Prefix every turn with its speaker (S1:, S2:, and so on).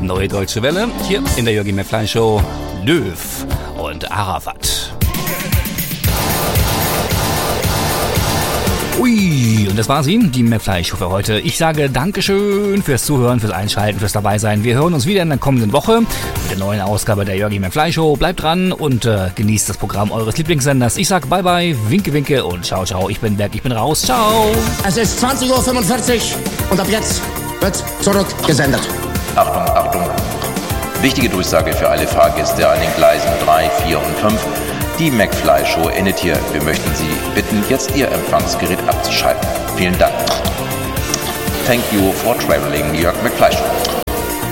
S1: Neue Deutsche Welle, hier in der Jürgen McFly Show, Löw und Arafat. Ui, und das war sie, die McFly Show für heute. Ich sage Dankeschön fürs Zuhören, fürs Einschalten, fürs Dabeisein. Wir hören uns wieder in der kommenden Woche mit der neuen Ausgabe der Jürgen McFly Show. Bleibt dran und genießt das Programm eures Lieblingssenders. Ich sag bye bye, winke winke und ciao ciao. Ich bin Berg, ich bin raus. Ciao.
S2: Es ist 20:45 Uhr und ab jetzt wird zurückgesendet.
S3: Achtung, Achtung. Wichtige Durchsage für alle Fahrgäste an den Gleisen 3, 4 und 5. Die McFly Show endet hier. Wir möchten Sie bitten, jetzt Ihr Empfangsgerät abzuschalten. Vielen Dank. Thank you for traveling, Jörg McFly Show.